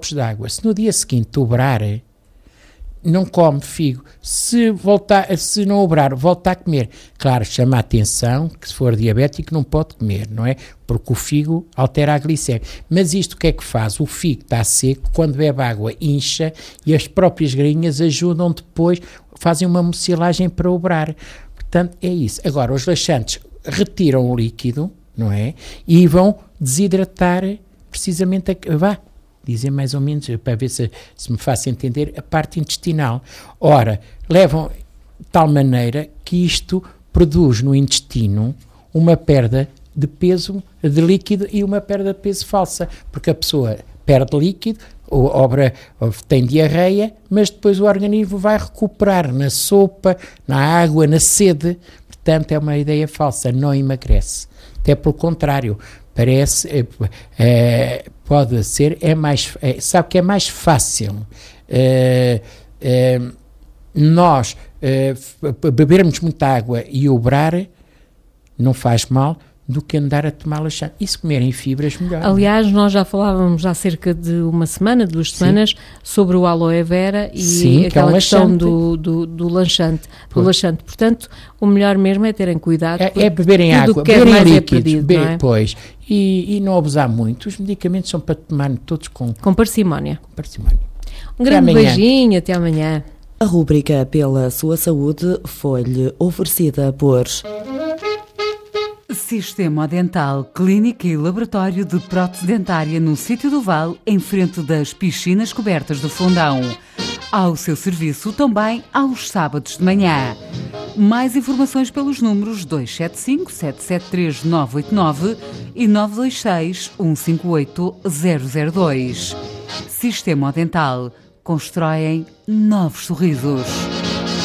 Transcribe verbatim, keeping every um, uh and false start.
copos de água. Se no dia seguinte obrar, não come figo. Se, voltar, se não obrar, volta a comer. Claro, chama a atenção que se for diabético não pode comer, não é? Porque o figo altera a glicemia. Mas isto o que é que faz? O figo está seco, quando bebe água incha e as próprias grainhas ajudam depois, fazem uma mucilagem para obrar. Portanto, é isso. Agora, os laxantes retiram o líquido, não é? E vão desidratar precisamente a... Vá, dizer mais ou menos, para ver se, se me faço entender, a parte intestinal. Ora, levam de tal maneira que isto produz no intestino uma perda de peso, de líquido, e uma perda de peso falsa, porque a pessoa perde líquido, ou, obra, ou tem diarreia, mas depois o organismo vai recuperar na sopa, na água, na sede. Portanto, é uma ideia falsa, não emagrece. Até pelo contrário, parece, é, é, pode ser, é mais, é, sabe que é mais fácil é, é, nós é, bebermos muita água e obrar, não faz mal, do que andar a tomar laxante. E se comerem fibras, melhor. Aliás, nós já falávamos há cerca de uma semana, duas semanas, sim, sobre o aloe vera e sim, aquela que é um questão do, do, do lanchante. Do lanchante. Portanto, o melhor mesmo é terem cuidado. É, é beberem água, beberem mais líquidos, é perdido, não é? Pois, e, e não abusar muito. Os medicamentos são para tomar todos com, com parcimónia. Com parcimónia. Um grande beijinho, até amanhã. A rúbrica Pela Sua Saúde foi-lhe oferecida por... Sistema Dental, clínica e laboratório de prótese dentária no Sítio do Val, em frente das piscinas cobertas do Fundão. Ao seu serviço também aos sábados de manhã. Mais informações pelos números dois sete cinco, sete sete três, nove oito nove e nove dois seis, um cinco oito, zero zero dois. Sistema Dental. Constroem novos sorrisos.